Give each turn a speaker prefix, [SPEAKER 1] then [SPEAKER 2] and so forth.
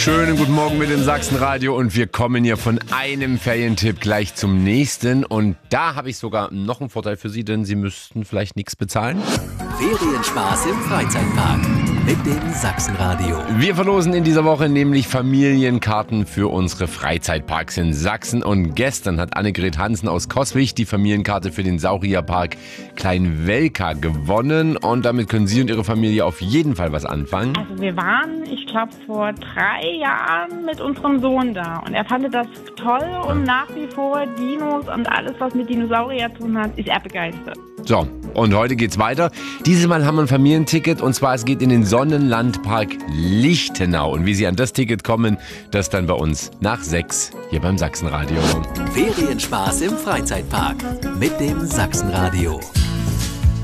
[SPEAKER 1] Schönen guten Morgen mit dem Sachsenradio und wir kommen hier von einem Ferientipp gleich zum nächsten. Und da habe ich sogar noch einen Vorteil für Sie, denn Sie müssten vielleicht nichts bezahlen.
[SPEAKER 2] Ferienspaß im Freizeitpark mit dem Sachsenradio.
[SPEAKER 1] Wir verlosen in dieser Woche nämlich Familienkarten für unsere Freizeitparks in Sachsen. Und gestern hat Annegret Hansen aus Coswig die Familienkarte für den Saurierpark Klein-Welka gewonnen. Und damit können Sie und Ihre Familie auf jeden Fall was anfangen.
[SPEAKER 3] Also wir waren, ich glaube, vor 3 Jahren mit unserem Sohn da. Und er fand das toll und nach wie vor Dinos und alles, was mit Dinosaurier zu tun hat, ist er begeistert.
[SPEAKER 1] So, und heute geht's weiter. Dieses Mal haben wir ein Familienticket und zwar es geht in den Sonnenlandpark Lichtenau. Und wie Sie an das Ticket kommen, das dann bei uns nach 6 hier beim Sachsenradio.
[SPEAKER 2] Ferienspaß im Freizeitpark mit dem Sachsenradio.